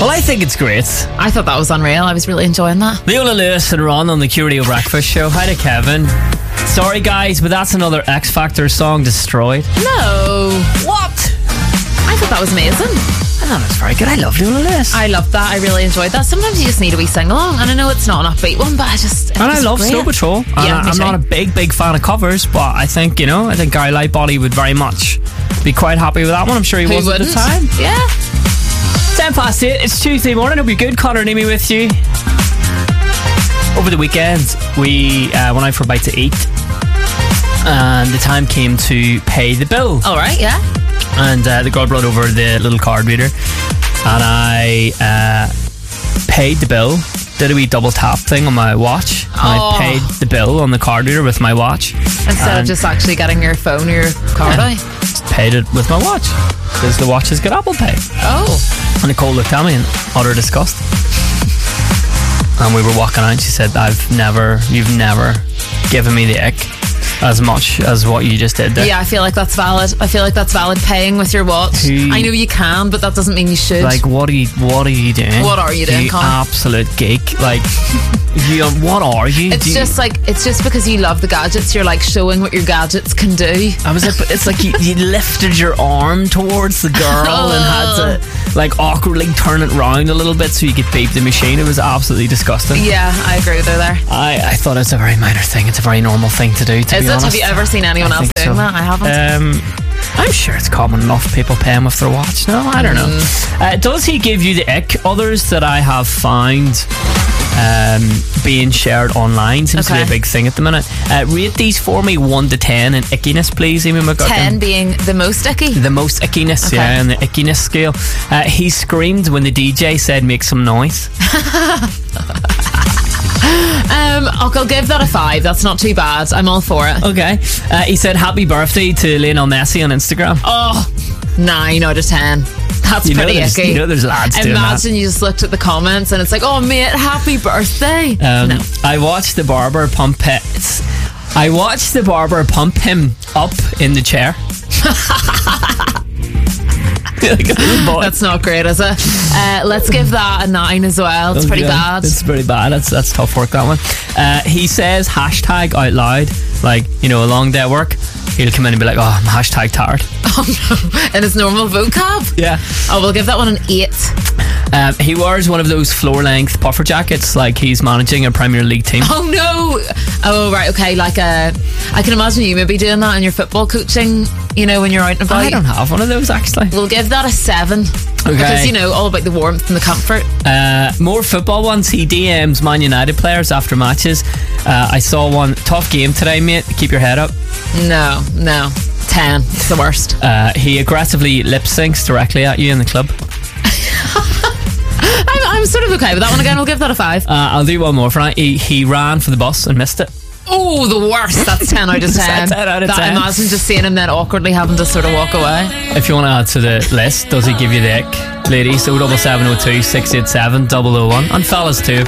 Well, I think it's great. I thought that was unreal. I was really enjoying that. Leola Lewis and Ron on the QRadio Breakfast Show. Hi to Kevin. Sorry guys, but that's another X Factor song destroyed. No. What? I thought that was amazing. I thought it was very good. I love Leola Lewis. I loved that. I really enjoyed that. Sometimes you just need a wee sing-along, and I know it's not an upbeat one, but I love Snow Patrol. Yeah, I'm not a big fan of covers, but I think Gary Lightbody would very much be quite happy with that one. I'm sure he was at the time. Yeah. 8:10. It's Tuesday morning. Hope you're good. Connor and Amy with you. Over the weekend, we went out for a bite to eat, and the time came to pay the bill. All right, yeah. And the girl brought over the little card reader, and I paid the bill, did a wee double tap thing on my watch, and I paid the bill on the card reader with my watch. Instead of just actually getting your phone or your card out? Just paid it with my watch, because the watch has got Apple Pay. Oh. And Nicole looked at me in utter disgust. And we were walking out and she said, you've never given me the ick as much as what you just did there. Yeah, I feel like that's valid. I feel like that's valid paying with your watch. I know you can, but that doesn't mean you should. Like, what are you doing? What are you doing, you Connor? Absolute geek. Like, what are you? It's just because you love the gadgets, you're like showing what your gadgets can do. I was like, but it's like you lifted your arm towards the girl and had to like awkwardly turn it round a little bit so you could beep the machine. It was absolutely disgusting. Yeah, I agree with her there. I thought it was a very minor thing. It's a very normal thing to do, to be honest. Have you ever seen anyone else doing that? I haven't. I'm sure it's common enough people paying with their watch. No, I don't know. Does he give you the ick? Others that I have found being shared online seems to be a big thing at the minute. Rate these for me 1 to 10 in ickiness, please, Amy McGuckin. 10 being the most icky? The most ickiness, yeah, on the ickiness scale. He screamed when the DJ said make some noise. I'll give that a 5. That's not too bad. I'm all for it. Okay. He said happy birthday to Lionel Messi on Instagram. Oh, 9 out of 10. That's pretty icky. You know there's lads doing that. Imagine you just looked at the comments and it's like, oh mate, happy birthday. No. I watched the barber pump him up in the chair. Like a little boy. That's not great, is it? Let's give that a 9 as well. It's pretty bad. It's pretty bad. That's tough work, that one. He says hashtag out loud, like, a long day at work. He'll come in and be like, oh, I'm hashtag tired. Oh no. In his normal vocab? Yeah. Oh, we'll give that one an 8. He wears one of those floor length puffer jackets like he's managing a Premier League team. Oh no. Oh right, okay. I can imagine you maybe doing that in your football coaching, when you're out and about. I don't have one of those actually. We'll give that a 7. Okay. Because all about the warmth and the comfort. More football ones. He DMs Man United players after matches. I saw one. Tough game today, mate. Keep your head up. No 10. It's the worst. He aggressively lip syncs directly at you in the club. I'm sort of okay with that one. Again, we'll give that a 5. I'll do one more for now. He ran for the bus and missed it. Oh, the worst. That's 10 out of 10. 10 out of 10. Imagine just seeing him then awkwardly having to sort of walk away. If you want to add to the list, does he give you the ick? Ladies, 07702 687 001. And fellas too.